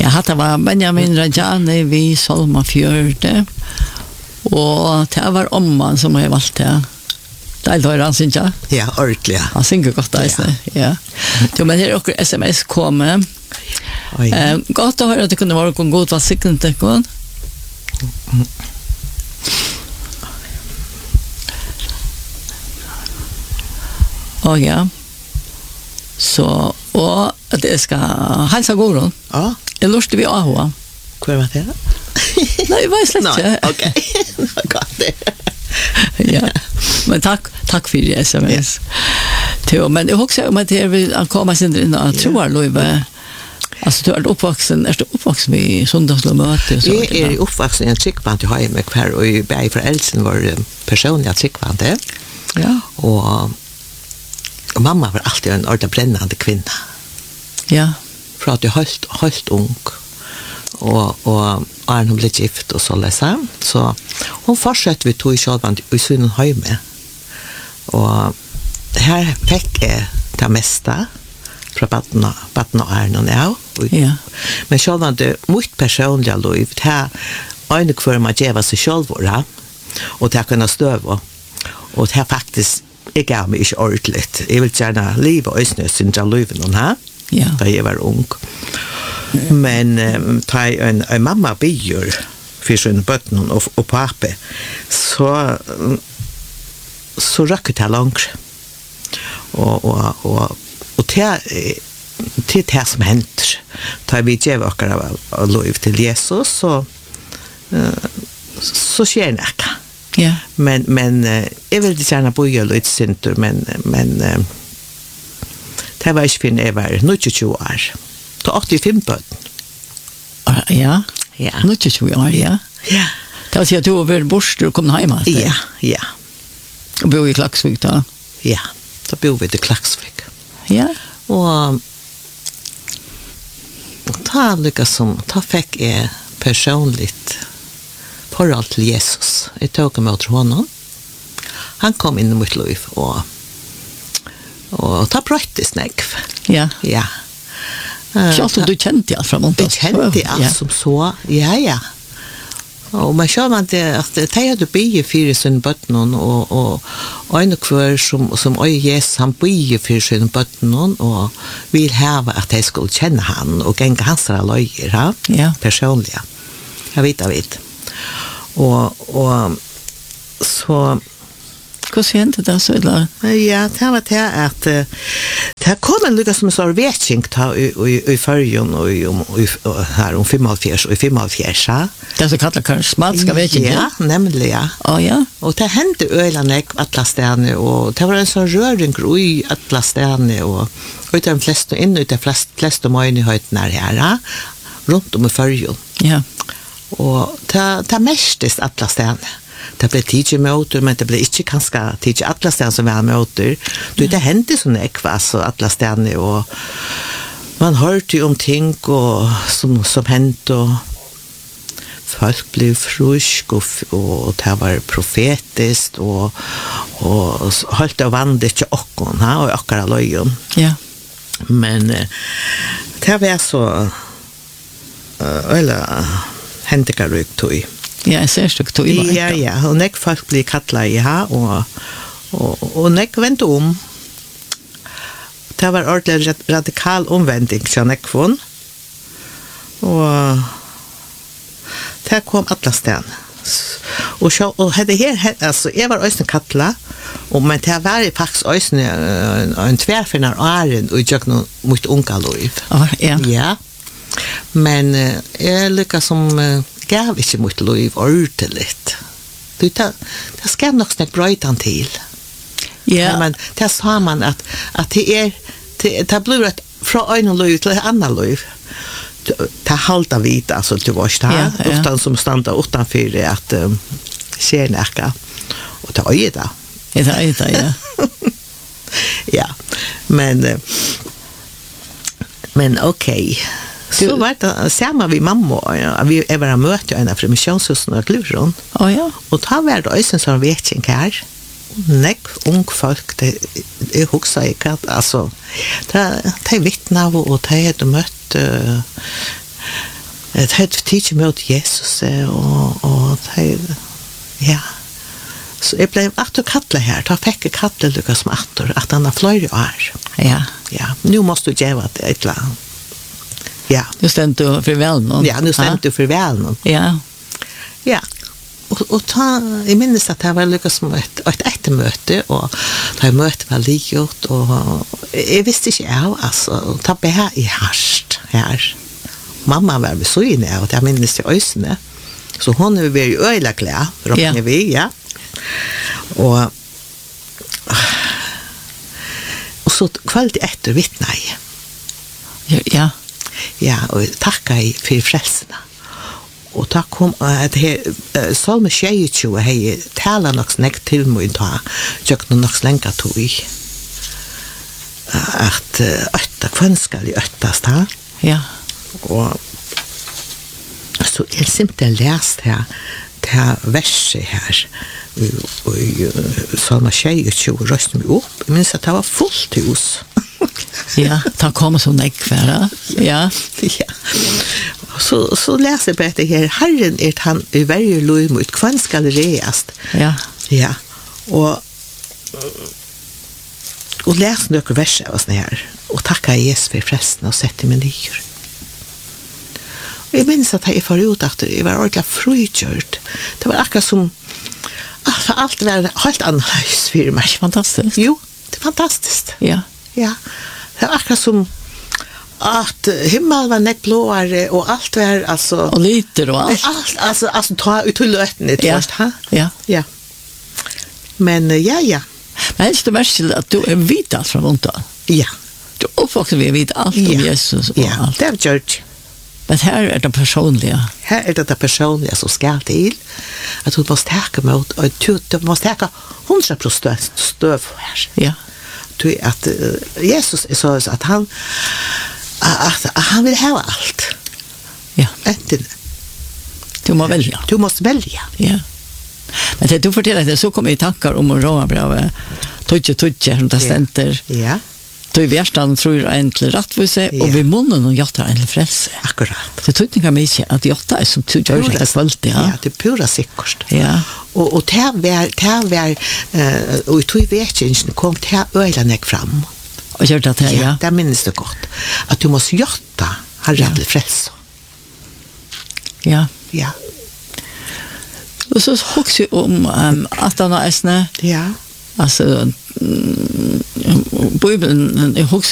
Ja, det var Benjamin Rajani vi Solma Fjörde. Og det var omman som jeg valgte. Det er han, synes jeg. Ja, ordentlig. Han synger godt, ja. Jo, men her er også SMS kommet. Godt å høre at det kunne være en god sikkerhet til henne. Og ja. Så, og det skal hälsa Goron. Ja. Jeg lurte vi av. Hvor var det da? Nei, jeg vet slett ikke. Ok, det var godt det. Ja, men takk for SMS. Ja. Men jeg husker om at jeg vil komme sin inn og troer Løyve. Altså, du er oppvoksen i Sunndalslømøte? Jeg er oppvoksen i en tryggvand i Høyme hver, og jeg ble for eldsen var personlig tryggvand. Ja. Og mamma var alltid en ordentlig brennende kvinne. Ja. For at jeg høyst ung. Og hun ble gift og så lese. Så hun fortsatte vi tog i kjølvand i Sunnen Høyme. Og her fikk jeg det meste fra baden og Arne og ja. Men kjølvand det mot personlig liv. Det er øyne hver man gjør seg selv, og det er kunne støve. Og det er faktisk jeg gav meg ikke ordentlig. Jeg vil gjerne leve og øsne sin liven her, da jeg var ung. Men da en mamma bygger for sin bøtten og pape, så røkker det langt. Og til det som henter, da vi gjør akkurat lov til Jesus, så skjer det ikke. Ja. Men jeg ville gjerne bo i litt sinter, men det var ikke fint jeg var 29 år. Det var 85 bøten. Ja? Ja. 29 år, ja. Ja. Det var si at du var bort og kom hjem. Ja, ja. Og bo i Klaksvik da? Ja, da bo vi til Klaksvik. Ja. Og da fikk jeg personligt forhold til Jesus. Jeg tok meg til honom. Han kom inn i mitt liv, og da brøttes jeg. Ja. Ja. Så alt du kjente alt fra måned. Jeg kjente alt som så, ja. Og man ser man det, at det hadde bygget for sin bøtten, og øyne hver som øye Jesus, han bygget for sin bøtten, og vil heve at jeg skulle kjenne han, og gjenge hans løyer, ja. Personlig. Jeg vet. Og så hvordan hendte det så? Ja, det var det at det kom en lykke som en sånn vetting i førjen her om 75 og i 75. Det som kallet karismatiske vetting? Ja, nemlig, ja. Ja. Og det hendte øyene alle stedene, og det var en sånn røring i alle stedene, og ut av de fleste, inn ut av de fleste møgnighetene her, rundt om i førjen. Ja. Og det mestes alle stedene. Det ble tidlig møter, men det ble ikke kanskje tidlig alle stedene som var møter. Det hendte sånne ekvas og alle stedene, og man hørte om ting som hendte, og folk ble frusk, og det var profetisk, og holdt det vandet ikke åkken, og akkurat løyen. Ja. Men det var så hentekarrykt tog. Ja, jeg ser stykke tog. Ja, og nek folk blir kattlet i her, og nek vente om. Det var ordentlig radikal omvending til nek von, og det kom alle stedene. Og det her, altså, jeg var også kattlet, men det var faktisk også en tverfinner åren, og jeg gjør mot unga liv. Ja. Ja. Men jeg lykker som gav ikke mot liv ordentlig. Det skal nok snakke brøyten til. Ja. Men det sa man at det blir fra en liv til en annen liv. Det halter vidt, altså til vårt her, utan som standa utanfor at skjer nekka. Og det er det. Det er det, ja. Ja, men okej. Så var det samma vi mamma, vi var møte en av misjonshusen og Gluron. Ja. Og da var det også en sånn vetting her. Nek ung folk, jeg husker ikke at, altså, de vittna og de hadde møtt Det hade teach mot Jesus och ja. Så jag blev att kalla här. Ta fick kalla Lukas som att han har flöjt år. Ja. Ja, nu måste du göra det ett land. Ja. Nu stämde du för väl någon. Ja, nu stämde du för väl någon. Ja. Ja. Och jag minns att det var Lukas som ett möte och det mötet var likgjort och jag visste inte av alltså ta bär i harst här. Mamma var så inne och jag minns det ösne. Så hon är ju öjla klar, rockar vi, ja. Och så kvalitet efter vittna. Ja. Ja, och tacka för frälsarna. Och tack kom att det Salme 22 hej tala nog snägt till mig då. Jag nog slänga tog att ötta kvanskal i öttasta. Ja. Och så är simpelt läst här det verset här och Salme 22 röst mig upp. Men så det var fullt hus. Ja, ta kommer så nekvära. Ja. Ja. Så läser jag det här. Herren är han i varje lov mot kvann skal reast. Ja. Ja. Och läs några verser av sån här. Och tacka Jesus för frälsningen och sätta mig ner. Och jag minns att jag förut att det var ordentligt frukjört. Det var akkurat som allt var helt annorlunda för mig. Fantastiskt. Jo, det är fantastiskt. Ja. Ja. Det var akkurat som att himmel var näck blåare och allt var alltså och liter och allt. Alltså ta ut till lötnet först, ha? Ja. Ja. Men ja. Men det mest att du är vit allt från onta. Ja. Du uppvuxen vi vet allt om Jesus och allt. Det är church. Men här är det personliga. Här är det personliga som ska till. Att du måste täcka mot och du måste täcka 100% stöv här. Ja. Du att Jesus är så att han vill ha allt. Ja. Inte. Du måste välja. Du måste välja. Ja. Men det du fortäller det så kommer i tankar om att råa bra tutje som det ständer. Ja. Du i världen tror jag en till rättvise och vi munnen och jotta en till frälse. Akkurat. Det tror jag mycket att jotta är som du gör det kvalitet. Ja, det är pura sikkert. Ja. Och det var och i veckan kom det öjlanek fram. Och gör det här, ja. Det minns det gott. Att du måste jotta har rätt till frälse. Ja. Ja. Och så också om att han är snä. Ja. Alltså Bibeln är också